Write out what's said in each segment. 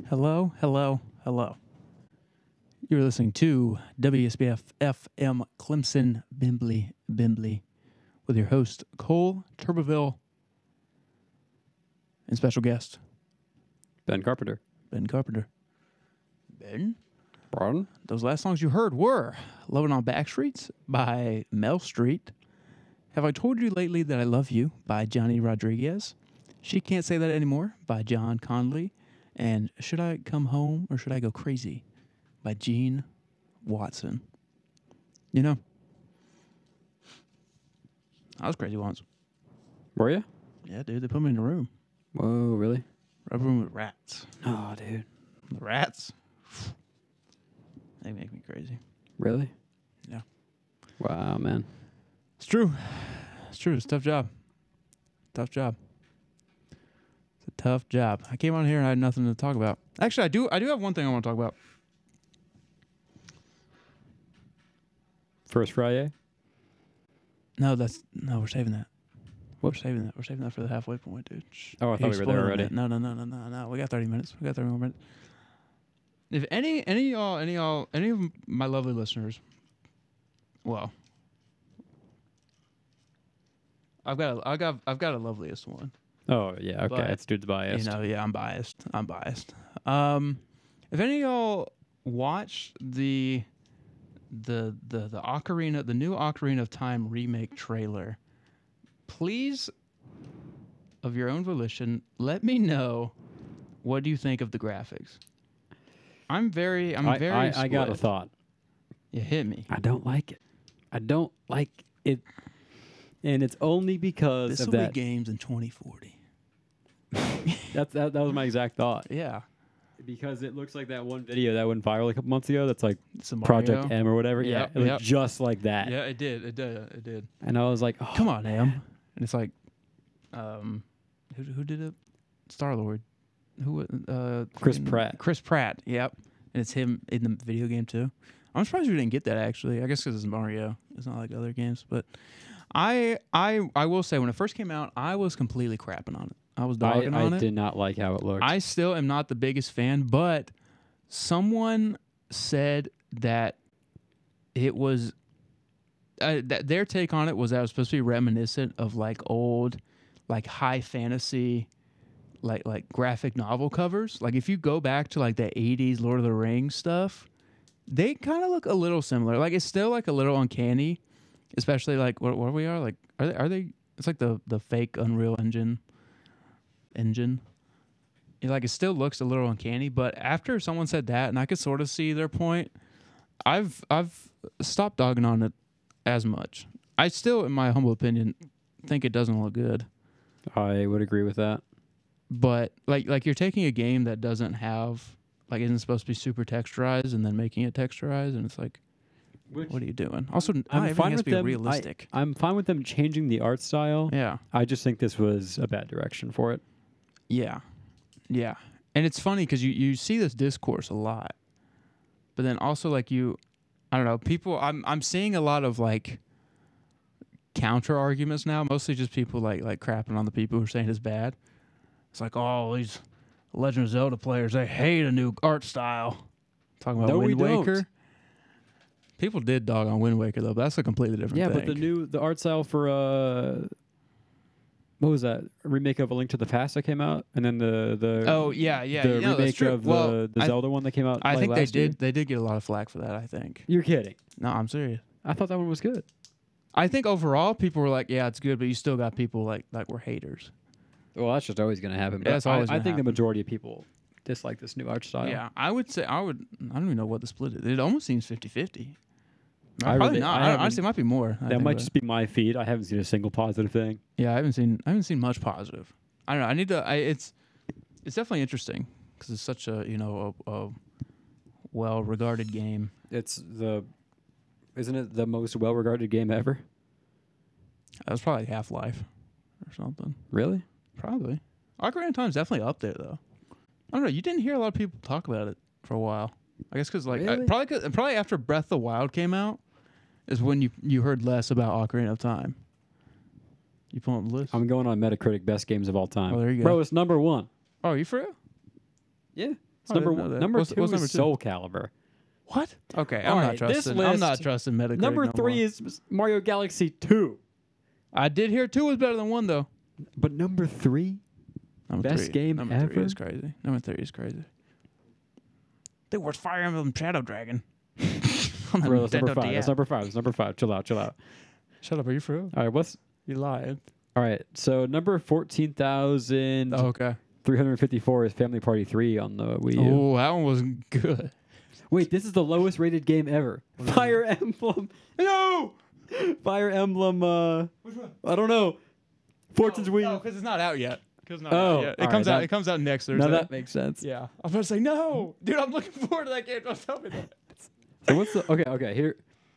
Hello, hello, hello. You're listening to WSBF FM Clemson Bimbley with your host, Cole Turbeville, and special guest, Ben Carpenter. Ben Carpenter. Ben? Pardon? Those last songs you heard were Lovin' on Backstreets by Mel Street, Have I Told You Lately That I Love You by Johnny Rodriguez, She Can't Say That Anymore by John Conley, and Should I Come Home or Should I Go Crazy by Gene Watson. You know, I was crazy once. Were you? Yeah, dude, they put me in a room. Whoa, really? A room with rats. Oh, dude. The rats, they make me crazy. Really? Yeah. Wow, man. It's true. It's true. It's a tough job. Tough job. It's a tough job. I came on here and I had nothing to talk about. Actually, I do have one thing I want to talk about. First Friday? No, we're saving that. What? We're saving that for the halfway point, dude. Shh. Oh, I thought we were there already. No. We got 30 minutes. We got 30 more minutes. If any of my lovely listeners, well, I've got a loveliest one. Oh, yeah. Okay. But, That's dude's biased. You know, yeah, I'm biased. If any of y'all watched the Ocarina, the new Ocarina of Time remake trailer, please, of your own volition, let me know what do you think of the graphics. I'm very I got a split. thought. You hit me. I don't like it. I don't like it. And it's only because This of will be that. games in 2040. That was my exact thought. Yeah. Because it looks like that one video that went viral a couple months ago that's like It's a Mario. Project M or whatever. Yep, Yeah, it looked yep. just like that. Yeah, it did. And I was like, oh, Come on, Am. And it's like, who did it? Star-Lord. Who? Chris freaking- Pratt. Chris Pratt. Yep. And it's him in the video game too. I'm surprised we didn't get that actually. I guess because it's Mario. It's not like other games. But I will say when it first came out, I was completely crapping on it. I was dogging on I it. did not like how it looked. I still am not the biggest fan, but someone said that it was that their take on it was that it was supposed to be reminiscent of like old, like high fantasy, like graphic novel covers. Like if you go back to like the 80s Lord of the Rings stuff, they kind of look a little similar. Like it's still like a little uncanny, especially like where we are. Like are they? It's like the fake Unreal Engine. Like it still looks a little uncanny, but after someone said that, and I could sort of see their point, I've stopped dogging on it as much. I still, in my humble opinion, think it doesn't look good. I would agree with that. But like you're taking a game that doesn't have isn't supposed to be super texturized and then making it texturized, and it's like, what are you doing? Also, everything fine has with to be them. realistic. I'm fine with them changing the art style. Yeah. I just think this was a bad direction for it. Yeah. And it's funny because you see this discourse a lot, but then also I don't know, people. I'm seeing a lot of like counter arguments now, mostly just people like crapping on the people who are saying it's bad. It's like, oh, these Legend of Zelda players, they hate a new art style. Talking about No, we Wind don't. Waker. People did dog on Wind Waker though, but that's a completely different thing. Yeah, but the art style for what was that? A remake of A Link to the Past that came out, and then the oh yeah, the no, that's remake true. of Well, the Zelda one that came out. I think last year. they did get a lot of flack for that. I think. You're kidding. No, I'm serious. I thought that one was good. I think overall people were like, yeah, it's good, but you still got people like were haters. Well, that's just always going to happen. Yeah, that's always I gonna think the happen. majority of people dislike this new art style. Yeah, I would say I don't even know what the split is. It almost seems 50-50. I Probably really- not. I haven't- Honestly, it might be more. That might just be my feed. I haven't seen a single positive thing. Yeah, I haven't seen much positive. I don't know. I need to. It's definitely interesting because it's such a a well-regarded game. Isn't it the most well-regarded game ever? That was probably Half-Life or something. Really? Probably. Ocarina of Time is definitely up there though. I don't know. You didn't hear a lot of people talk about it for a while. I guess because Really? probably after Breath of the Wild came out is when you heard less about Ocarina of Time. You pull up the list? I'm going on Metacritic best games of all time. Oh, there you go. Bro, it's number 1. Oh, you for real? Yeah. It's I didn't know that. number What's two number is two? Soul Calibur. What? Okay, All I'm not right, this trusting. I'm not list- trusting Metacritic. Number no 3 more. is Mario Galaxy 2. I did hear 2 was better than 1 though. But number 3? Number Best 3. game number ever? 3 is crazy. Number 3 is crazy. Dude, where's Fire Emblem Shadow Dragon? On the Bro, that's number Nintendo 5. DS. That's number 5. That's number 5. Chill out. Shut up, are you for real? All right, what's... You lying. All right, so number 14,354 Oh, okay. is Family Party 3 on the Wii U. Oh, that one was good. Wait, this is the lowest rated game ever. Fire Emblem. No! Fire Emblem, Which one? I don't know. Fortune's Wii. No, because it's not out yet. It Oh, It all comes right, out. that- It comes out next Thursday. Now that makes sense. Yeah, I was about to say no, dude. I'm looking forward to that game. Don't tell me that. So what's the... Okay, here...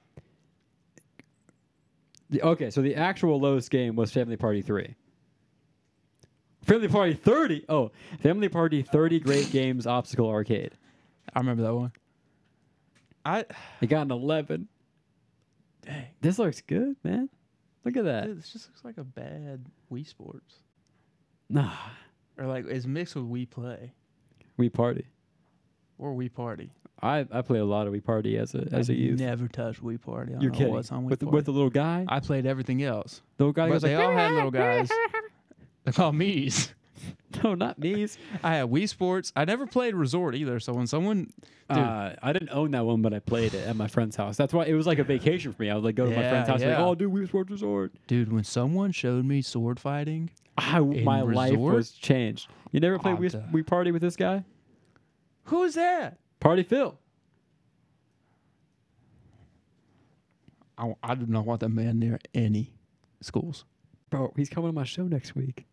Okay, so the actual lowest game was Family Party 3. Family Party 30? Oh, Family Party 30 Great Games Obstacle Arcade. I remember that one. It got an 11. Dang, This looks good, man. Look at that. dude, this just looks like a bad Wii Sports, Nah, or like it's mixed with Wii Play Wii Party. or Wii Party. I play a lot of Wii Party as a I've youth. never touched Wii Party. I don't You're know kidding. what's on Wii With Party. the little guy? I played everything else. The little guy But goes they like, all had little guys. They're called Mii's. no, not me's. I had Wii Sports. I never played Resort either. So when someone, dude, I didn't own that one, but I played it at my friend's house. That's why it was like a vacation for me. I would like go to my Yeah, friend's house and like, yeah. oh, dude, Wii Sports Resort. when someone showed me sword fighting, My life Resort? was changed. You never played Oh, duh. Wii Party with this guy? who is that? Party Phil. I do not want that man near any schools. Bro, he's coming to my show next week.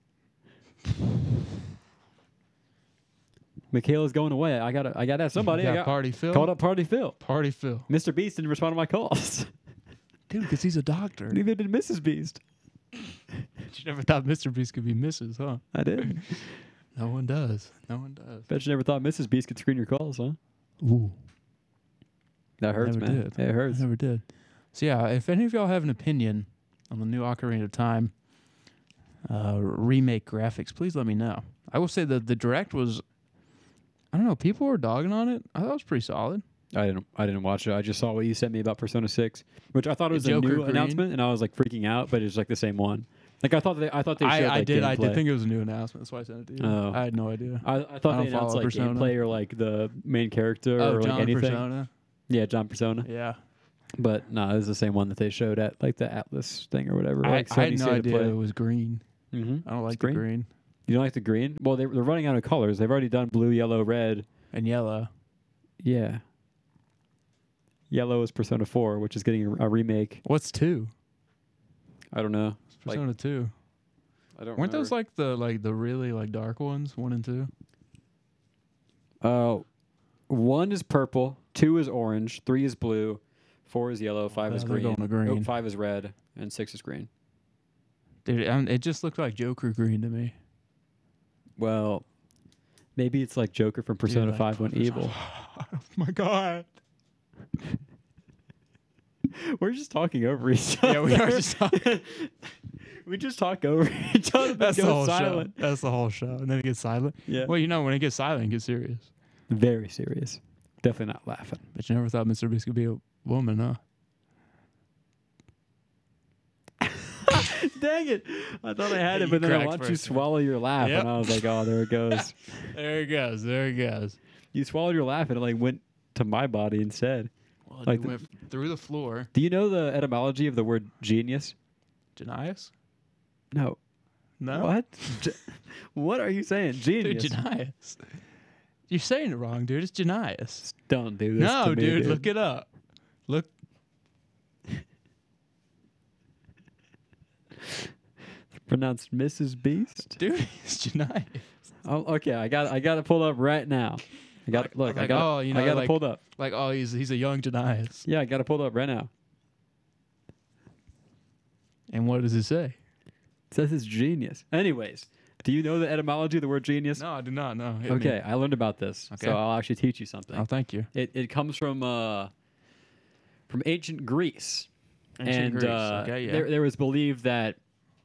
Michaela's going away. I gotta have somebody. You I got got Party Phil. called up Party Phil. Party Phil. Mr. Beast didn't respond to my calls. Dude, because he's a doctor. Neither did Mrs. Beast. You never thought Mr. Beast could be Mrs., huh? I did. No one does. No one does. Bet you never thought Mrs. Beast could screen your calls, huh? Ooh. That hurts, Never man. did. It hurts. I never did. So yeah, if any of y'all have an opinion on the new Ocarina of Time remake graphics, please let me know. I will say that the direct was, I don't know, people were dogging on it. I thought it was pretty solid. I didn't watch it. I just saw what you sent me about Persona 6, which I thought it was a Joker new Green. announcement, and I was like freaking out, but it's like the same one. Like I thought they showed I like, did gameplay. think it was a new announcement. That's why I sent it to you. Oh. I had no idea. I thought I they don't announced follow like Persona. gameplay or like the main character or like John anything. Persona. Yeah, John Persona. Yeah. But no, this is the same one that they showed at like the Atlas thing or whatever. I Like had no idea it was green. Mm-hmm. I don't like green? the green You don't like the green? Well, they're running out of colors. They've already done blue, yellow, red. and yellow. Yeah. Yellow is Persona 4, which is getting a remake. What's 2? I don't know. It's Persona 2. I don't. Weren't those like the really like dark ones, 1 and 2? 1 is purple, 2 is orange, 3 is blue, 4 is yellow, 5 is they're green. going to green. 5 is red, and 6 is green. Dude, it just looked like Joker green to me. Well, maybe it's like Joker from Persona Dude, 5 went evil. Oh my god. We're just talking over each other. Yeah, we are just talking. We just talk over each other. That's the go whole silent. show. That's the whole show. And then it gets silent. Yeah. Well, when it gets silent, it gets serious. Very serious. Definitely not laughing. But you never thought Mr. Beast could be a woman, huh? Dang it. I thought I had it, You but then I cracked watched for you a second. swallow your laugh, Yep. and I was like, oh, there it goes. There it goes. There it goes. You swallowed your laugh, and it like went to my body instead. Well, Like it went through the floor. Do you know the etymology of the word genius? Genius? No. No. What? What are you saying? Genius. Dude, Genius. You're saying it wrong, dude. It's Genius. Don't do this No, to me, dude. Look it up. Look. Pronounced Mrs. Beast? Dude, it's Genius. Oh, okay. I got it pulled up right now. I got look. I like, got oh, you know, I got it like- pulled up. Like, oh, he's a young Genius. Yeah, I got it pulled up right now. And what does it say? It says it's genius. Anyways, do you know the etymology of the word genius? No, I do not know. Hit me. Okay, I learned about this, Okay. so I'll actually teach you something. Oh, thank you. It comes from ancient Greece. Ancient Greece. Okay, yeah. there was believed that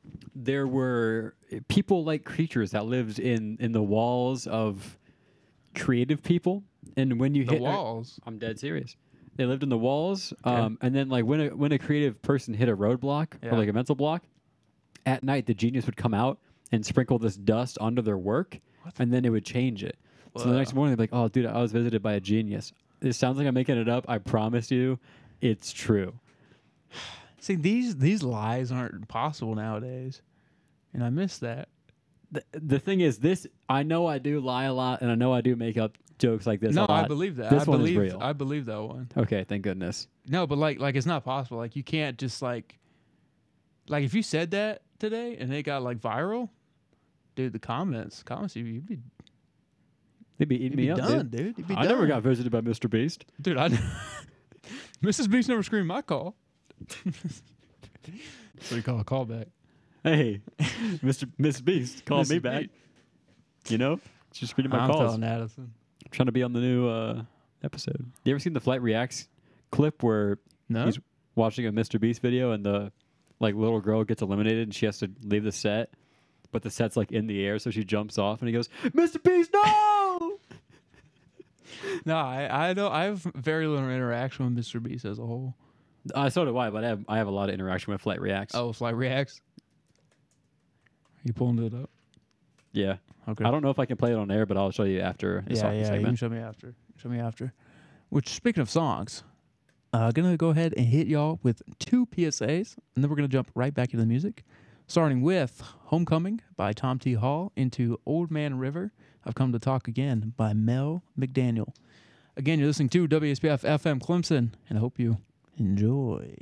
there were people like creatures that lived in the walls of creative people, and when you The hit walls. I'm dead serious. They lived in the walls, Okay. and then like when a creative person hit a roadblock Yeah. or like a mental block, at night the genius would come out and sprinkle this dust onto their work, and then it would change it. So the next Wow. morning they'd be like, "Oh, dude, I was visited by a genius." It sounds like I'm making it up. I promise you, it's true. See, these lies aren't possible nowadays, and I miss that. The thing is, this I know I do lie a lot, and I know I do make up jokes like this. No, a lot. I believe that. This I one believe, is real. I believe that one. Okay, thank goodness. No, but like it's not possible. Like you can't just like if you said that today and it got like viral, dude, the comments, you'd be They'd be eating me up, done, dude. dude. You'd be I never done. got visited by Mr. Beast. Dude, Mrs. Beast never screamed my call. So you call a callback. Hey, Miss Beast, call me Mrs. back. Beast. You know, she's screening my I'm calls. telling Addison. I'm trying to be on the new episode. You ever seen the Flight Reacts clip where No? he's watching a Mr. Beast video and the like little girl gets eliminated and she has to leave the set, but the set's like in the air, so she jumps off and he goes, "Mr. Beast, no!" No, I don't. I have very little interaction with Mr. Beast as a whole. So do I, but I have a lot of interaction with Flight Reacts. Oh, Flight Reacts. You pulling it up? Yeah. Okay. I don't know if I can play it on air, but I'll show you after the song You can segment. show me after. Show me after. Which, speaking of songs, gonna go ahead and hit y'all with 2 PSAs, and then we're gonna jump right back into the music, starting with "Homecoming" by Tom T. Hall into "Old Man River." I've Come to Talk Again by Mel McDaniel. Again, you're listening to WSBF FM Clemson, and I hope you enjoy.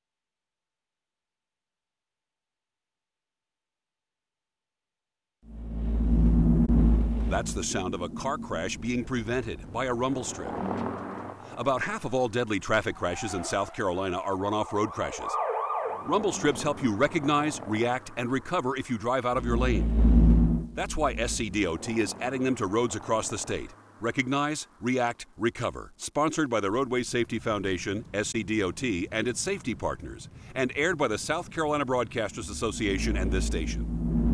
That's the sound of a car crash being prevented by a rumble strip. About half of all deadly traffic crashes in South Carolina are runoff road crashes. Rumble strips help you recognize, react, and recover if you drive out of your lane. That's why SCDOT is adding them to roads across the state. Recognize, React, Recover. Sponsored by the Roadway Safety Foundation, SCDOT, and its safety partners. And aired by the South Carolina Broadcasters Association and this station.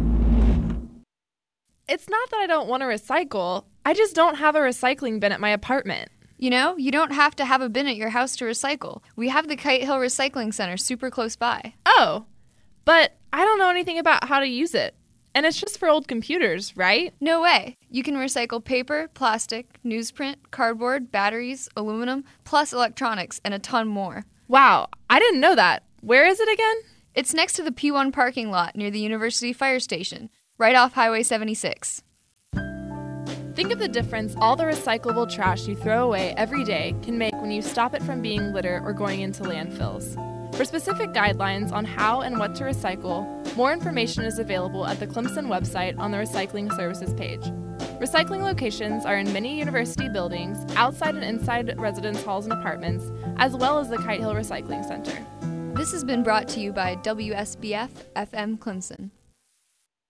It's not that I don't want to recycle. I just don't have a recycling bin at my apartment. You know, you don't have to have a bin at your house to recycle. We have the Kite Hill Recycling Center super close by. Oh, but I don't know anything about how to use it. And it's just for old computers, right? No way. You can recycle paper, plastic, newsprint, cardboard, batteries, aluminum, plus electronics, and a ton more. Wow, I didn't know that. Where is it again? It's next to the P1 parking lot near the University Fire Station, right off Highway 76. Think of the difference all the recyclable trash you throw away every day can make when you stop it from being litter or going into landfills. For specific guidelines on how and what to recycle, more information is available at the Clemson website on the Recycling Services page. Recycling locations are in many university buildings, outside and inside residence halls and apartments, as well as the Kite Hill Recycling Center. This has been brought to you by WSBF FM Clemson.